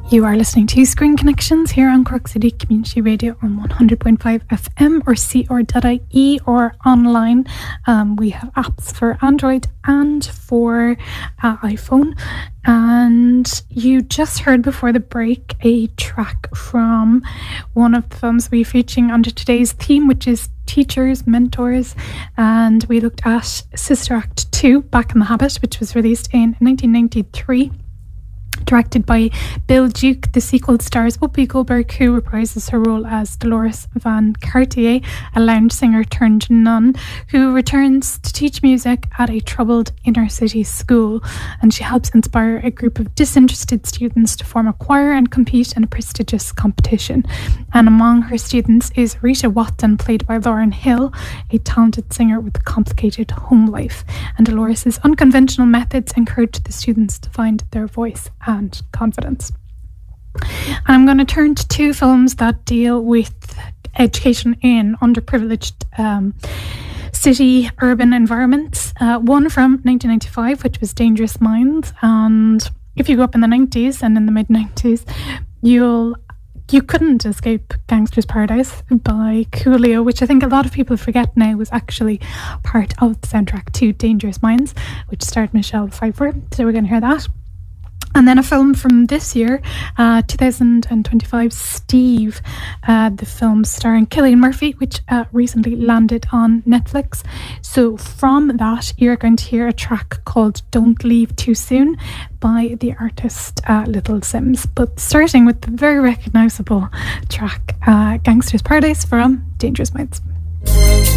You are listening to Screen Connections here on Cork City Community Radio on 100.5 FM or CR.ie or online. We have apps for Android and for iPhone. And you just heard before the break a track from one of the films we're featuring under today's theme, which is teachers, mentors. And we looked at Sister Act 2, Back in the Habit, which was released in 1993. Directed by Bill Duke. The sequel stars Whoopi Goldberg, who reprises her role as Dolores Van Cartier, a lounge singer turned nun, who returns to teach music at a troubled inner city school. And she helps inspire a group of disinterested students to form a choir and compete in a prestigious competition. And among her students is Rita Watson, played by Lauren Hill, a talented singer with a complicated home life. And Dolores' unconventional methods encourage the students to find their voice and confidence. And I'm going to turn to two films that deal with education in underprivileged city urban environments. One from 1995, which was Dangerous Minds. And if you grew up in the 90s and in the mid-90s, you couldn't escape Gangster's Paradise by Coolio, which I think a lot of people forget now was actually part of the soundtrack to Dangerous Minds, which starred Michelle Pfeiffer. So we're going to hear that. And then a film from this year, 2025, Steve, the film starring Cillian Murphy, which recently landed on Netflix. So from that, you're going to hear a track called Don't Leave Too Soon by the artist Little Sims. But starting with the very recognisable track, Gangster's Paradise from Dangerous Minds.